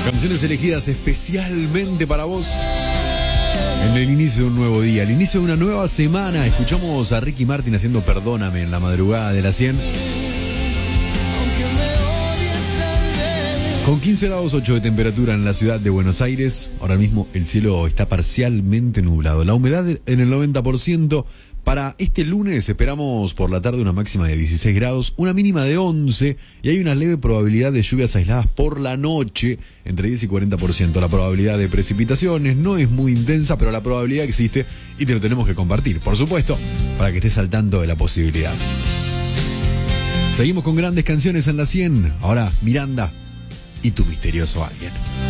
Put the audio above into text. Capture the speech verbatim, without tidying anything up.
Canciones elegidas especialmente para vos en el inicio de un nuevo día, el inicio de una nueva semana. Escuchamos a Ricky Martin haciendo Perdóname en la madrugada de la cien. Con quince grados ocho de temperatura en la ciudad de Buenos Aires. Ahora mismo el cielo está parcialmente nublado. La humedad en el noventa por ciento. Para este lunes esperamos por la tarde una máxima de dieciséis grados, una mínima de once y hay una leve probabilidad de lluvias aisladas por la noche, entre diez y cuarenta por ciento. La probabilidad de precipitaciones no es muy intensa, pero la probabilidad existe y te lo tenemos que compartir, por supuesto, para que estés al tanto de la posibilidad. Seguimos con grandes canciones en la cien. Ahora Miranda y Tu Misterioso Alguien.